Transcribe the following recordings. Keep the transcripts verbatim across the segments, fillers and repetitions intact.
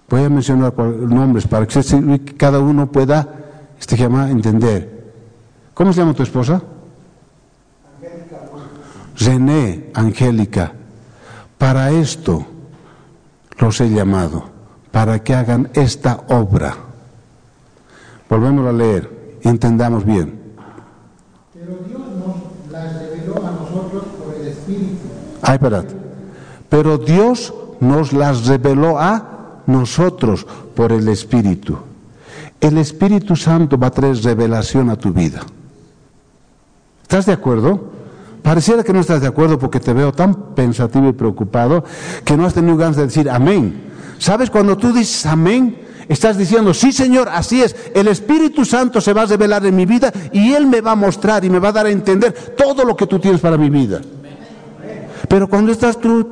Voy a mencionar nombres para que cada uno pueda este, llama, entender. ¿Cómo se llama tu esposa? Angélica. René, Angélica. Para esto los he llamado, para que hagan esta obra. Volvemos a leer, entendamos bien. Pero Dios nos las reveló a nosotros por el Espíritu. Ay, espérate. Pero Dios nos las reveló a nosotros por el Espíritu. El Espíritu Santo va a traer revelación a tu vida. ¿Estás de acuerdo? Pareciera que no estás de acuerdo porque te veo tan pensativo y preocupado que no has tenido ganas de decir amén. ¿Sabes? Cuando tú dices amén, estás diciendo, sí Señor, así es, el Espíritu Santo se va a revelar en mi vida y Él me va a mostrar y me va a dar a entender todo lo que tú tienes para mi vida. Pero cuando estás tú,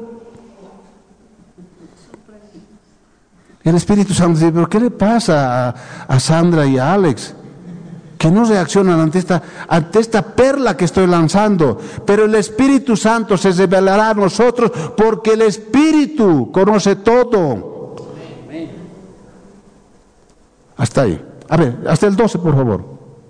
el Espíritu Santo dice, pero ¿qué le pasa a, a Sandra y a Alex? Que no reaccionan ante esta, ante esta perla que estoy lanzando. Pero el Espíritu Santo se revelará a nosotros porque el Espíritu conoce todo. Hasta ahí. A ver, hasta el doce, por favor.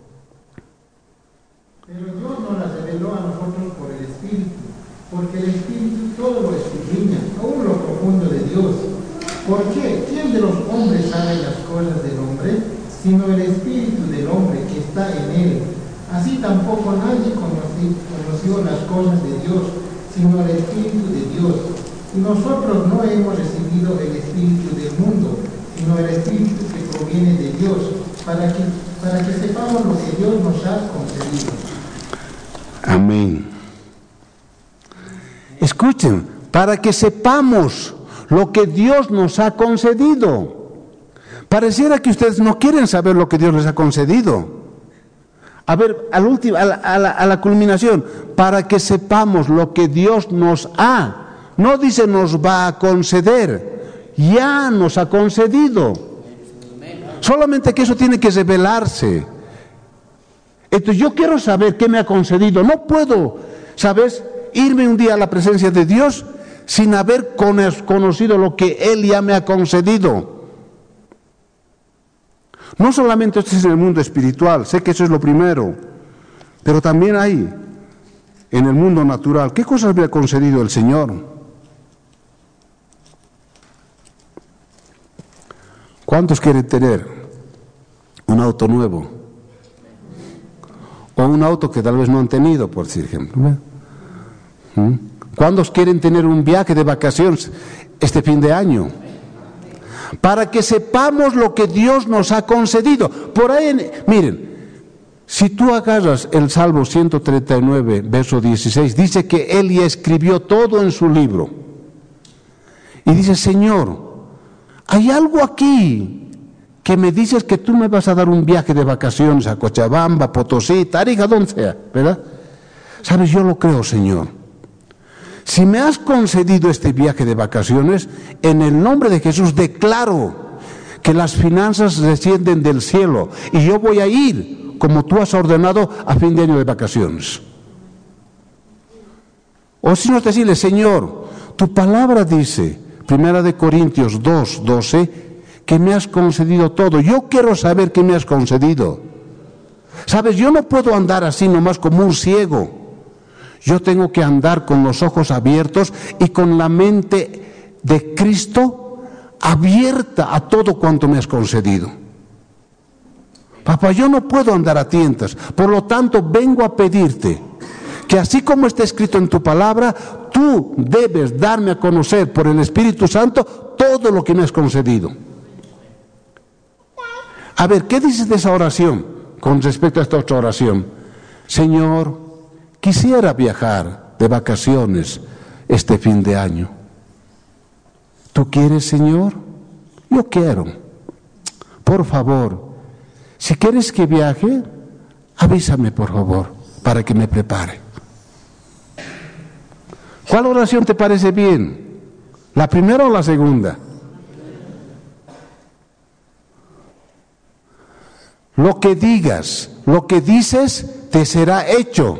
Pero Dios nos la reveló a nosotros por el Espíritu, porque el Espíritu todo lo escudriña, aún lo profundo de Dios. ¿Por qué? ¿Quién de los hombres sabe las cosas del hombre? Sino el Espíritu del hombre que está en él. Así tampoco nadie conoció, conoció las cosas de Dios, sino el Espíritu de Dios. Y nosotros no hemos recibido el Espíritu del mundo, sino el Espíritu que proviene de Dios, para que, para que sepamos lo que Dios nos ha concedido. Amén. Escuchen, para que sepamos lo que Dios nos ha concedido. Pareciera que ustedes no quieren saber lo que Dios les ha concedido. A ver, al último, a la, a la, a la culminación, para que sepamos lo que Dios nos ha, no dice nos va a conceder, ya nos ha concedido. Solamente que eso tiene que revelarse. Entonces yo quiero saber qué me ha concedido. No puedo, ¿sabes?, irme un día a la presencia de Dios sin haber conocido lo que Él ya me ha concedido. No solamente esto es en el mundo espiritual, sé que eso es lo primero, pero también hay en el mundo natural. ¿Qué cosas me ha concedido el Señor? ¿Cuántos quieren tener un auto nuevo? O un auto que tal vez no han tenido, por ejemplo. ¿Mm? ¿Cuántos quieren tener un viaje de vacaciones este fin de año? Para que sepamos lo que Dios nos ha concedido. Por ahí, en, miren, si tú agarras el Salmo ciento treinta y nueve, verso dieciséis, dice que Él ya escribió todo en su libro. Y dice, Señor, hay algo aquí que me dices que tú me vas a dar un viaje de vacaciones a Cochabamba, Potosí, Tarija, donde sea, ¿verdad? ¿Sabes? Yo lo creo, Señor. Si me has concedido este viaje de vacaciones, en el nombre de Jesús declaro que las finanzas descienden del cielo y yo voy a ir, como tú has ordenado, a fin de año de vacaciones. O si no, decirle, Señor, tu palabra dice, Primera de Corintios dos, doce, que me has concedido todo. Yo quiero saber qué me has concedido. Sabes, yo no puedo andar así nomás como un ciego. Yo tengo que andar con los ojos abiertos y con la mente de Cristo abierta a todo cuanto me has concedido. Papá, yo no puedo andar a tientas, por lo tanto vengo a pedirte que así como está escrito en tu palabra, tú debes darme a conocer por el Espíritu Santo todo lo que me has concedido. A ver, ¿qué dices de esa oración con respecto a esta otra oración? Señor, quisiera viajar de vacaciones este fin de año. ¿Tú quieres, Señor? Yo quiero. Por favor, si quieres que viaje, avísame, por favor, para que me prepare. ¿Cuál oración te parece bien? ¿La primera o la segunda? Lo que digas, lo que dices, te será hecho.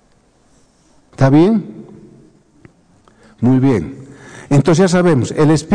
¿Está bien? Muy bien. Entonces ya sabemos, el Espíritu